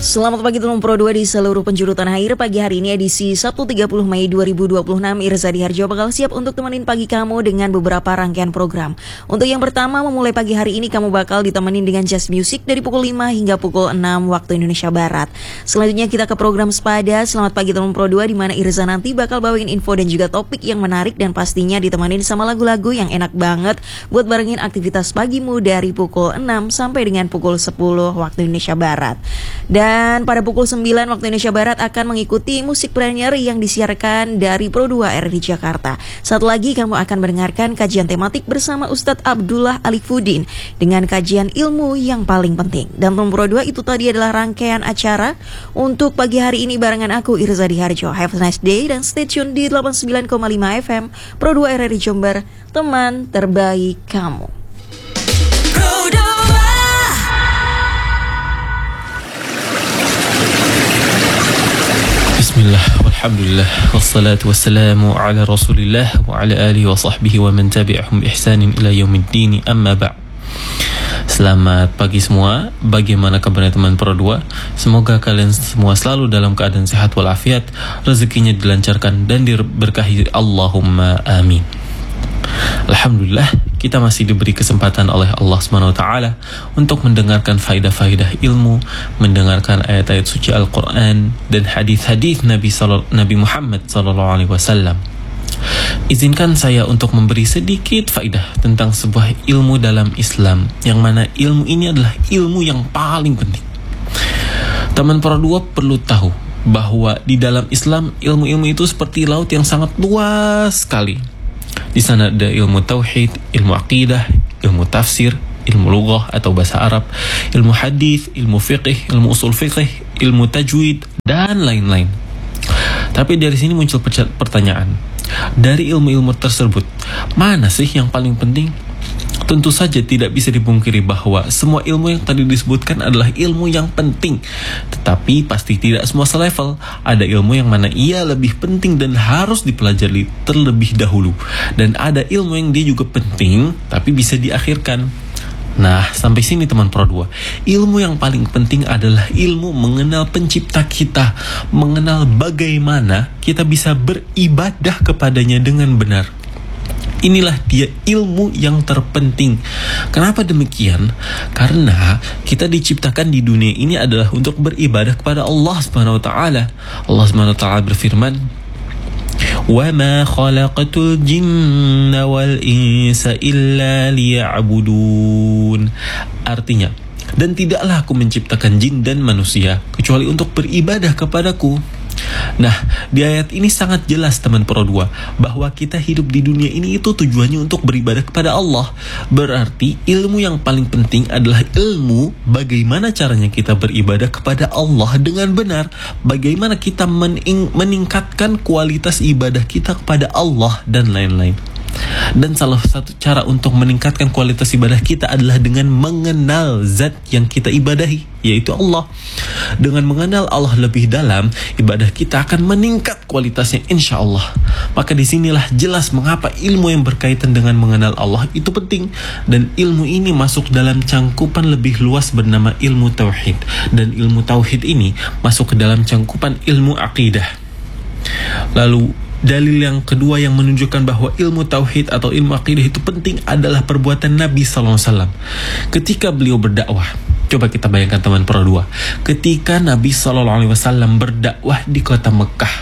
Selamat pagi teman Pro 2 di seluruh penjuru tanah air. Pagi hari ini edisi Sabtu 30 Mei 2026, Irza Diharjo bakal siap untuk temenin pagi kamu dengan beberapa rangkaian program. Untuk yang pertama, memulai pagi hari ini kamu bakal ditemenin dengan jazz music dari pukul 5 hingga pukul 6 waktu Indonesia Barat. Selanjutnya kita ke program Sepada. Selamat pagi teman Pro 2, di mana Irza nanti bakal bawain info dan juga topik yang menarik dan pastinya ditemenin sama lagu-lagu yang enak banget buat barengin aktivitas pagimu dari pukul 6 sampai dengan pukul 10 waktu Indonesia Barat. Dan pada pukul 9 waktu Indonesia Barat akan mengikuti musik premier yang disiarkan dari Pro 2 RRI Jakarta. Satu lagi kamu akan mendengarkan kajian tematik bersama Ustadz Abdullah Alifuddin dengan kajian ilmu yang paling penting. Dan Pro 2 itu tadi adalah rangkaian acara untuk pagi hari ini barengan aku Irza Diharjo. Have a nice day dan stay tune di 89,5 FM Pro 2 RRI Jember, teman terbaik kamu. Bismillah, walhamdulillah, wassalatu wassalamu ala rasulillah wa ala alihi wa sahbihi wa man tabi'ahum ihsanin ila yaumiddin, amma ba'. Selamat pagi semua, bagaimana kabarnya teman Pro 2? Semoga kalian semua selalu dalam keadaan sehat walafiat, rezekinya dilancarkan dan diberkahi, Allahumma amin. Alhamdulillah, kita masih diberi kesempatan oleh Allah SWT untuk mendengarkan faidah-faidah ilmu, mendengarkan ayat-ayat suci Al-Quran dan hadis-hadis Nabi Muhammad SAW. Izinkan saya untuk memberi sedikit faidah tentang sebuah ilmu dalam Islam, yang mana ilmu ini adalah ilmu yang paling penting. Teman Pro 2 perlu tahu bahwa di dalam Islam ilmu-ilmu itu seperti laut yang sangat luas sekali. Di sana ada ilmu tauhid, ilmu aqidah, ilmu tafsir, ilmu lughah atau bahasa Arab, ilmu hadis, ilmu fiqh, ilmu usul fiqh, ilmu tajwid, dan lain-lain. Tapi dari sini muncul pertanyaan, dari ilmu-ilmu tersebut, mana sih yang paling penting? Tentu saja tidak bisa dipungkiri bahwa semua ilmu yang tadi disebutkan adalah ilmu yang penting. Tetapi pasti tidak semua selevel. Ada ilmu yang mana ia lebih penting dan harus dipelajari terlebih dahulu. Dan ada ilmu yang dia juga penting tapi bisa diakhirkan. Nah, sampai sini teman Pro 2. Ilmu yang paling penting adalah ilmu mengenal pencipta kita, mengenal bagaimana kita bisa beribadah kepadanya dengan benar. Inilah dia ilmu yang terpenting. Kenapa demikian? Karena kita diciptakan di dunia ini adalah untuk beribadah kepada Allah Subhanahu wa taala. Allah Subhanahu wa taala berfirman, "Wa ma khalaqatul jinna wal insa illa liya'budun." Artinya, dan tidaklah aku menciptakan jin dan manusia kecuali untuk beribadah kepadaku. Nah, di ayat ini sangat jelas teman Pro 2 bahwa kita hidup di dunia ini itu tujuannya untuk beribadah kepada Allah. Berarti ilmu yang paling penting adalah ilmu bagaimana caranya kita beribadah kepada Allah dengan benar. Bagaimana kita meningkatkan kualitas ibadah kita kepada Allah dan lain-lain. Dan salah satu cara untuk meningkatkan kualitas ibadah kita adalah dengan mengenal zat yang kita ibadahi, yaitu Allah. Dengan mengenal Allah lebih dalam, ibadah kita akan meningkat kualitasnya insya Allah. Maka disinilah jelas mengapa ilmu yang berkaitan dengan mengenal Allah itu penting. Dan ilmu ini masuk dalam cangkupan lebih luas bernama ilmu tauhid. Dan ilmu tauhid ini masuk ke dalam cangkupan ilmu aqidah. Lalu dalil yang kedua yang menunjukkan bahwa ilmu tauhid atau ilmu aqidah itu penting adalah perbuatan Nabi SAW ketika beliau berdakwah. Coba kita bayangkan teman Pro 2, ketika Nabi SAW berdakwah di kota Mekah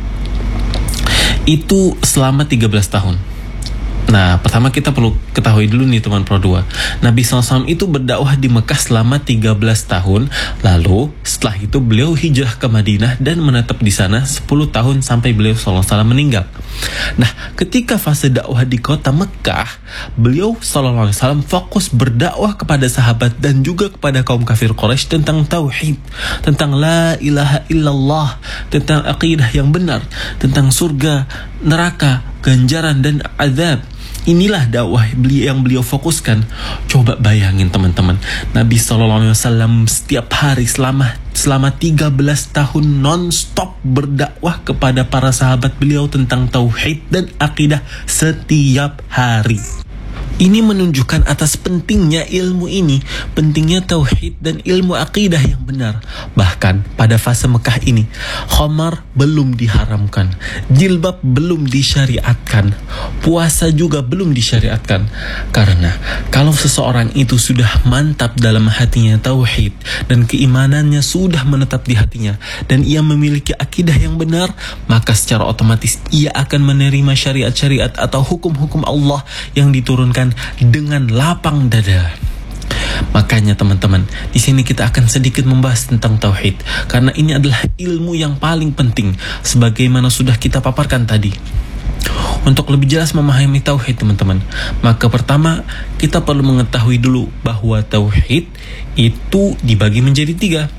itu selama 13 tahun. Nah, pertama kita perlu ketahui dulu nih teman Pro 2. Nabi SAW itu berdakwah di Mekah selama 13 tahun. Lalu setelah itu beliau hijrah ke Madinah dan menetap di sana 10 tahun sampai beliau SAW meninggal. Nah, ketika fase dakwah di kota Mekah, beliau SAW fokus berdakwah kepada sahabat dan juga kepada kaum kafir Quraisy tentang tauhid, tentang la ilaha illallah, tentang aqidah yang benar, tentang surga, neraka, ganjaran dan azab. Inilah dakwah yang beliau fokuskan. Coba bayangin teman-teman, Nabi SAW setiap hari selama 13 tahun non-stop berdakwah kepada para sahabat beliau tentang tauhid dan akidah setiap hari. Ini menunjukkan atas pentingnya ilmu ini, pentingnya tauhid dan ilmu akidah yang benar. Bahkan pada fase Mekah ini, khamar belum diharamkan, jilbab belum disyariatkan, puasa juga belum disyariatkan. Karena kalau seseorang itu sudah mantap dalam hatinya tauhid dan keimanannya sudah menetap di hatinya dan ia memiliki akidah yang benar, maka secara otomatis ia akan menerima syariat-syariat atau hukum-hukum Allah yang diturunkan dengan lapang dada. Makanya teman-teman, di sini kita akan sedikit membahas tentang tauhid karena ini adalah ilmu yang paling penting sebagaimana sudah kita paparkan tadi. Untuk lebih jelas memahami tauhid teman-teman, maka pertama kita perlu mengetahui dulu bahwa tauhid itu dibagi menjadi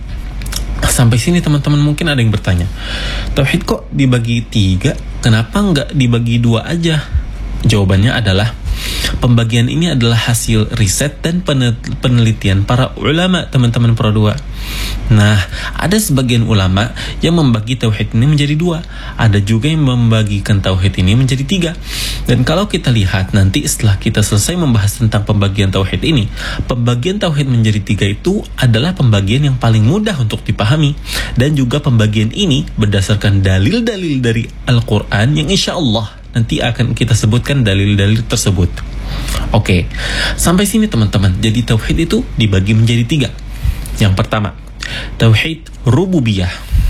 3. Sampai sini teman-teman mungkin ada yang bertanya, tauhid kok dibagi 3? Kenapa nggak dibagi 2 aja? Jawabannya adalah pembagian ini adalah hasil riset dan penelitian para ulama teman-teman Pro 2. Nah, ada sebagian ulama yang membagi tauhid ini menjadi 2. Ada juga yang membagikan tauhid ini menjadi 3. Dan kalau kita lihat nanti setelah kita selesai membahas tentang pembagian tauhid ini, pembagian tauhid menjadi 3 itu adalah pembagian yang paling mudah untuk dipahami. Dan juga pembagian ini berdasarkan dalil-dalil dari Al-Quran yang insya Allah nanti akan kita sebutkan dalil-dalil tersebut. Oke, sampai sini teman-teman. Jadi tauhid itu dibagi menjadi 3. Yang pertama, tauhid rububiyah.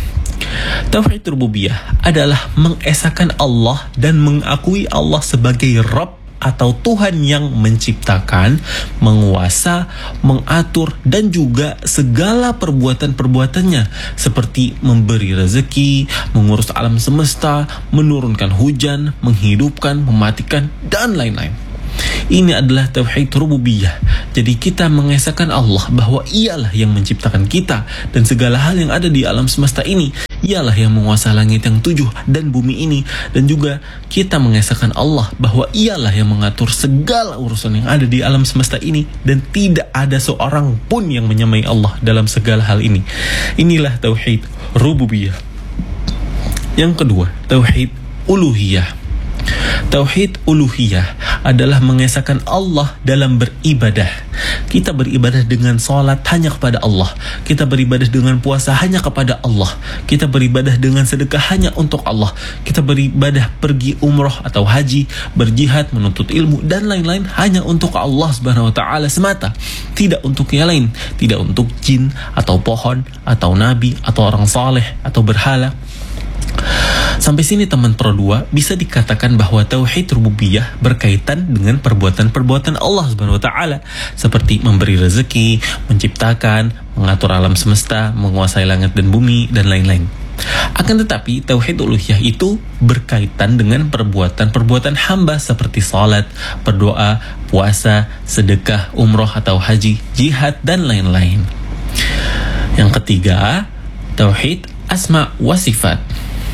Tauhid rububiyah adalah mengesahkan Allah dan mengakui Allah sebagai Rabb atau Tuhan yang menciptakan, menguasa, mengatur, dan juga segala perbuatan-perbuatannya seperti memberi rezeki, mengurus alam semesta, menurunkan hujan, menghidupkan, mematikan, dan lain-lain. Ini adalah tauhid rububiyah. Jadi kita mengesahkan Allah bahwa ialah yang menciptakan kita dan segala hal yang ada di alam semesta ini. Ialah yang menguasai langit yang 7 dan bumi ini. Dan juga kita mengesahkan Allah bahwa ialah yang mengatur segala urusan yang ada di alam semesta ini. Dan tidak ada seorang pun yang menyamai Allah dalam segala hal ini. Inilah tauhid rububiyah. Yang kedua, tauhid uluhiyah. Tauhid uluhiyah adalah mengesahkan Allah dalam beribadah. Kita beribadah dengan salat hanya kepada Allah. Kita beribadah dengan puasa hanya kepada Allah. Kita beribadah dengan sedekah hanya untuk Allah. Kita beribadah pergi umroh atau haji, berjihad, menuntut ilmu, dan lain-lain hanya untuk Allah Subhanahu wa Ta'ala semata. Tidak untuk yang lain. Tidak untuk jin, atau pohon, atau nabi, atau orang saleh, atau berhala. Sampai sini teman Pro 2 bisa dikatakan bahwa tauhid rububiyah berkaitan dengan perbuatan-perbuatan Allah Subhanahu wa Ta'ala seperti memberi rezeki, menciptakan, mengatur alam semesta, menguasai langit dan bumi, dan lain-lain. Akan tetapi tauhid uluhiyah itu berkaitan dengan perbuatan-perbuatan hamba seperti salat, berdoa, puasa, sedekah, umroh atau haji, jihad, dan lain-lain. Yang ketiga, tauhid asma wa sifat.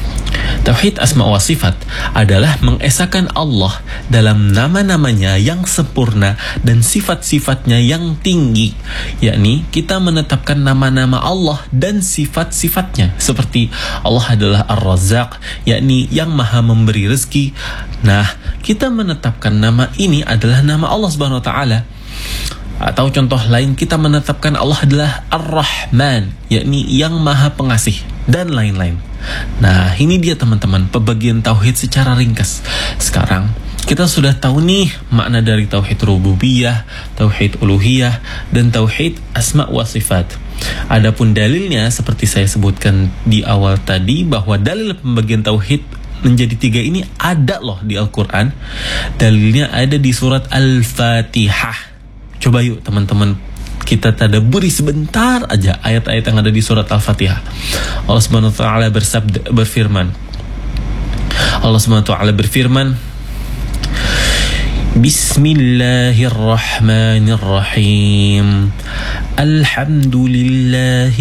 Tauhid asma wa sifat adalah mengesahkan Allah dalam nama-namanya yang sempurna dan sifat-sifatnya yang tinggi. Yakni kita menetapkan nama-nama Allah dan sifat-sifatnya. Seperti Allah adalah Ar-Razzaq, yakni yang maha memberi rezeki. Nah, kita menetapkan nama ini adalah nama Allah Subhanahu wa Ta'ala. Atau contoh lain, kita menetapkan Allah adalah Ar-Rahman, yakni yang maha pengasih, dan lain-lain. Nah, ini dia teman-teman pembagian tauhid secara ringkas. Sekarang kita sudah tahu nih makna dari tauhid rububiyah, tauhid uluhiyah, dan tauhid asma wa sifat. Adapun dalilnya seperti saya sebutkan di awal tadi bahwa dalil pembagian tauhid menjadi 3 ini ada loh di Al-Quran. Dalilnya ada di surat Al-Fatihah. Coba yuk teman-teman kita tadabburi sebentar aja ayat-ayat yang ada di surat Al-Fatihah. Allah Subhanahu wa Ta'ala berfirman. Allah Subhanahu wa Ta'ala berfirman, Bismillahirrahmanirrahim. Alhamdulillah